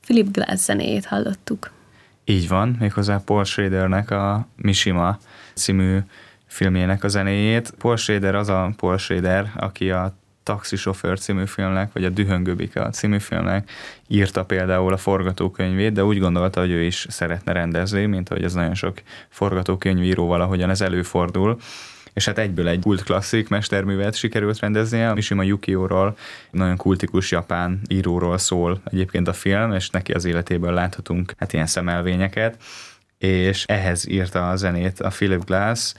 Philip Glass zenéjét hallottuk. Így van, méghozzá Paul Schradernek a Mishima című filmjének a zenéjét. Paul Schrader az a Paul Schrader, aki a Taxisofőr című filmnek, vagy a Dühöngő Bika című filmnek írta például a forgatókönyvét, de úgy gondolta, hogy ő is szeretne rendezni, mint ahogy ez nagyon sok forgatókönyvíró valahogyan ez előfordul. És hát egyből egy kult klasszik mesterművet sikerült rendeznie. Mishima Yukióról, nagyon kultikus japán íróról szól egyébként a film, és neki az életéből láthatunk hát ilyen szemelvényeket, és ehhez írta a zenét a Philip Glass,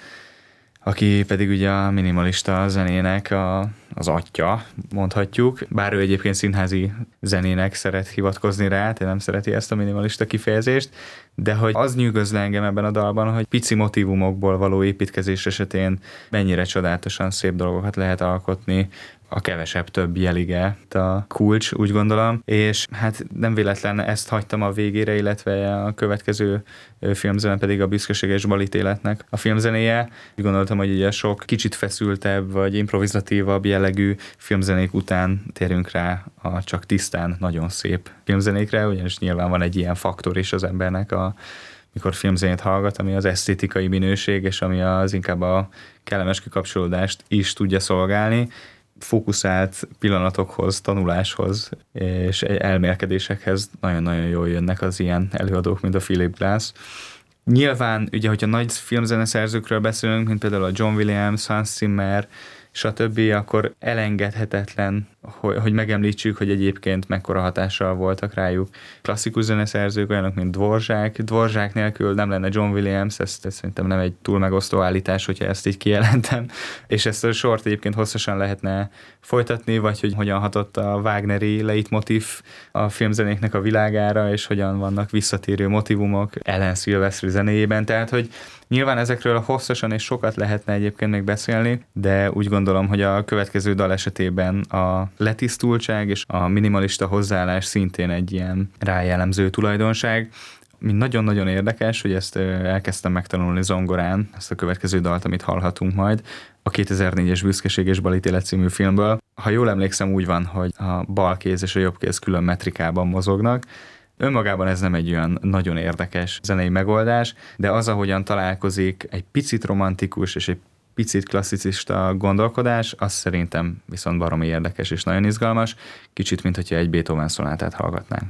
aki pedig ugye a minimalista zenének az atya, mondhatjuk, bár ő egyébként színházi zenének szeret hivatkozni rá, tehát nem szereti ezt a minimalista kifejezést, de hogy az nyűgöz le engem ebben a dalban, hogy pici motívumokból való építkezés esetén mennyire csodálatosan szép dolgokat lehet alkotni, a kevesebb több jelige a kulcs, úgy gondolom, és hát nem véletlen ezt hagytam a végére, illetve a következő filmzene pedig a Büszkeséges balítéletnek a filmzenéje. Úgy gondoltam, hogy ugye sok kicsit feszültebb vagy improvizatívabb jellegű filmzenék után térünk rá a csak tisztán nagyon szép filmzenékre, ugyanis nyilván van egy ilyen faktor is az embernek, mikor filmzenét hallgat, ami az esztétikai minőség, és ami az inkább a kellemes kikapcsolódást is tudja szolgálni, fókuszált pillanatokhoz, tanuláshoz és elmélkedésekhez nagyon-nagyon jól jönnek az ilyen előadók, mint a Philip Glass. Nyilván, ugye, hogyha nagy filmzeneszerzőkről beszélünk, mint például a John Williams, Hans Zimmer, stb., akkor elengedhetetlen, hogy megemlítsük, hogy egyébként mekkora hatással voltak rájuk klasszikus zeneszerzők, olyanok, mint Dvorak. Dvorak nélkül nem lenne John Williams, ez szerintem nem egy túl megosztó állítás, hogyha ezt így kijelentem. És ezt a sort egyébként hosszasan lehetne folytatni, vagy hogy hogyan hatott a Wagneri leitmotív a filmzenéknek a világára, és hogyan vannak visszatérő motivumok Alan Silvestri zenéjében. Tehát, hogy nyilván ezekről hosszasan és sokat lehetne egyébként még beszélni, de úgy gondolom, hogy a következő dal esetében a letisztultság és a minimalista hozzáállás szintén egy ilyen rájellemző tulajdonság. Mint nagyon-nagyon érdekes, hogy ezt elkezdtem megtanulni zongorán, ezt a következő dalt, amit hallhatunk majd, a 2004-es Büszkeség és balítélet című filmből. Ha jól emlékszem, úgy van, hogy a bal kéz és a jobb kéz külön metrikában mozognak. Önmagában ez nem egy olyan nagyon érdekes zenei megoldás, de az, ahogyan találkozik egy picit romantikus és egy picit klasszicista gondolkodás, az szerintem viszont baromi érdekes és nagyon izgalmas, kicsit, mint hogyha egy Beethoven szonátát hallgatnánk.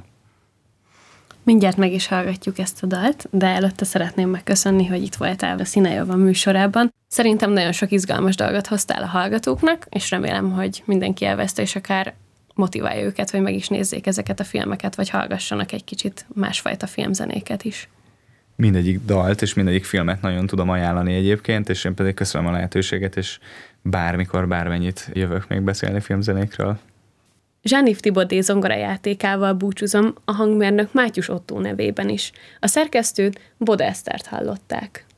Mindjárt meg is hallgatjuk ezt a dalt, de előtte szeretném megköszönni, hogy itt voltál a Színejava műsorában. Szerintem nagyon sok izgalmas dolgot hoztál a hallgatóknak, és remélem, hogy mindenki élvezte, és akár motiválja őket, hogy meg is nézzék ezeket a filmeket, vagy hallgassanak egy kicsit másfajta filmzenéket is. Mindegyik dalt és mindegyik filmet nagyon tudom ajánlani egyébként, és én pedig köszönöm a lehetőséget, és bármikor, bármennyit jövök még beszélni filmzenékről. Jean-Yves Thibaudet zongorajátékával búcsúzom a hangmérnök Mátyus Ottó nevében is. A szerkesztőt Boda Esztert hallották.